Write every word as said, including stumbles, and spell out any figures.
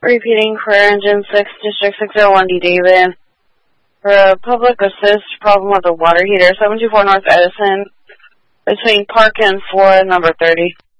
Repeating for engine six, District six oh one D David. For a public assist problem with a water heater, seven two four North Edison, between Park and floor number thirty.